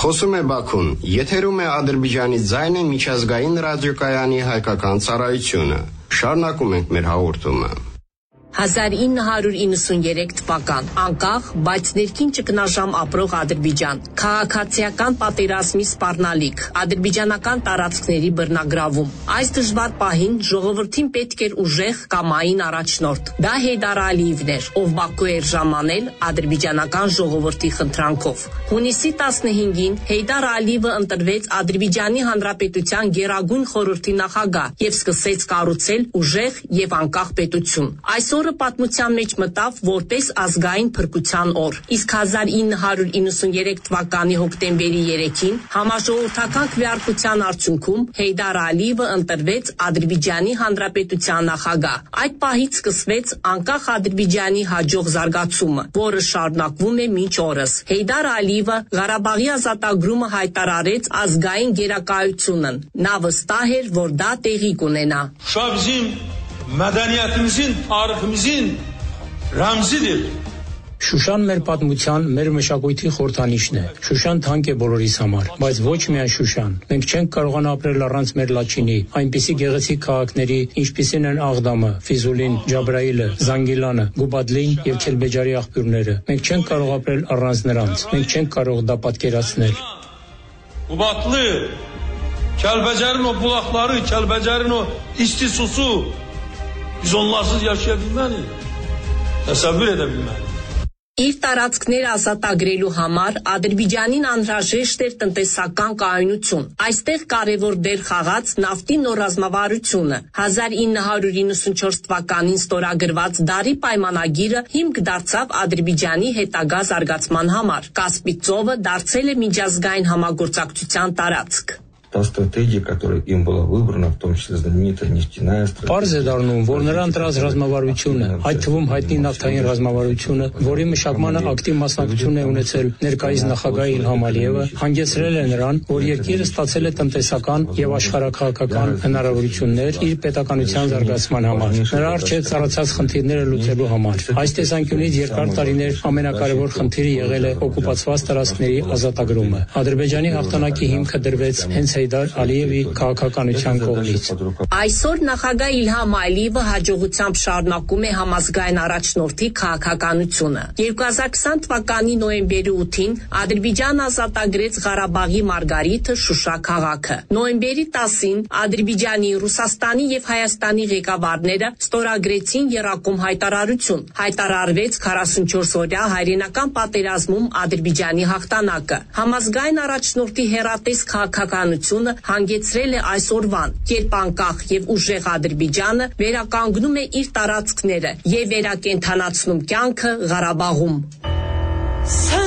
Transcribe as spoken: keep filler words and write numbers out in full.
Խոսում է Բաքուն, եթերում է Ադրբեջանի ձայնը միջազգային ռադիոկայանի հայկական ծառայությունը։ Շարունակում ենք մեր հաղորդումը։ հազար ինը հարյուր իննսուներեք թվական անկախ, բայց ներքին ճգնաժամ ապրող Ադրբեջան, քաղաքացիական պատերազմի սպառնալիք, ադրբեջանական տարածքների բռնագրավում։ Այս դժվար պահին ժողովրդին պետք էր ուժեղ կամային առաջնորդ։ Դա Հեյդար Ալիևն էր, ով Բաքու էր ժամանել ադրբեջանական ժողովրդի խնդրանքով։ Հունիսի տասնհինգին Հեյդար Ալիևը ընտրվեց Ադրբեջանի Հանրապետության Գերագույն խորհրդի նախագահ եւ սկսեց կառուցել ուժեղ եւ անկախ պետություն։ Այսօր պատմության մեջ մտավ որպես ազգային փրկության օր, իսկ հազար ինը հարյուր իննսուներեք թվականի հոկտեմբերի երեքին համաժողովրդական քվեարկության արդյունքում Հեյդար Ալիևը ընտրվեց Ադրբեջանի Հանրապետության նախագահ։ Այդ պահից սկսվեց անկախ Ադրբեջանի հաջող զարգացումը, որը շարունակվում է մինչ օրս։ Հեյդար Ալիևը Ղարաբաղի ազատագրումը հայտարարեց ազգային գերակայությունն։ Նա վստահ էր, որ դա տեղի կունենա։ Մədəniyyətimizin, tariximizin rəmzidir. Շուշան մեր պատմության, մեր մշակույթի խորհրդանիշն է։ Շուշան թանկ է բոլորիս համար, բայց ոչ միայն Շուշան։ Մենք չենք կարողանա ապրել առանց մեր Լաչինի, այնպիսի գեղեցիկ քաղաքների, ինչպիսին են Աղդամը, Ֆիզուլին, Ջաբրայիլը, Զանգիլանը, Գուբադլին եւ Քելբեջարի աղբյուրները։ Մենք չենք կարող ապրել առանց նրանց։ Մենք չենք կարող դա պատկերացնել։ Qubadlı, Kəlbəcərin o bulaqları, Kəlbəcərin o isti susu biz onlarsız yaşaya bilməliyik, təsəvvür edə bilməliyik։ Իր տարածքները ազատագրելու համար Ադրբեջանին անհրաժեշտ էր տնտեսական կայունություն։ Այստեղ կարևոր դեր խաղաց նավթի նոր ռազմավարությունը։ հազար ինը հարյուր իննսունչորս թվականին ստորագրված Դարի պայմանագիրը հիմք դարձավ Ադրբեջանի հետագա զարգացման համար։ Կասպից ծովը դարձել է միջազգային համագործակցության տարածք։ Та стратегия, которая им была выбрана, в том числе знаменитая нефтяная стратегия. Պարզ է դառնում, որ նրան տրած ռազմավարությունը, այդ թվում հայտնի նավթային ռազմավարությունը, որի մշակմանը ակտիվ մասնակցություն է ունեցել ներկայիս նախագահ Իլհամ Ալիևը, հանգեցրել է նրան, որ երկիրը ստացել է տնտեսական եւ աշխարհաքաղաքական հնարավորություններ իր պետականության զարգացման համար, նրա առջեւ ծառացած խնդիրները լուծելու համար։ Այս տեսանկյունից երկար տարիներ ամենակարևոր խնդիրը եղել է օկուպացված տարածքների ազատագրումը։ Ադրբեջանի հաղթանակի հիմքը դրվեց հենց Հեյդար Ալիևի քաղաքականության կողմից։ Այսօր նախագահ Իլհամ Ալիևը հաջողությամբ շարունակում է համազգային առաջնորդի քաղաքականությունը։ երկու հազար քսան թվականի նոյեմբերի ութին Ադրբեջանը ազատագրեց Ղարաբաղի Մարգարիթը Շուշա քաղաքը։ Նոյեմբերի տասին Ադրբեջանի, Ռուսաստանի եւ Հայաստանի ղեկավարները ստորագրեցին եռակում հայտարարություն։ Հայտարարվեց քառասունչորս-օրյա հայրենական պատերազմում Ադրբեջանի հաղթանակը։ Համազգային առաջնորդի հեռատես քաղաքականությունը հանգեցրել է այսօրվան, երբ անկախ եւ ուժեղ Ադրբեջանը վերականգնում է իր տարածքները եւ վերակենդանացնում կյանքը Ղարաբաղում։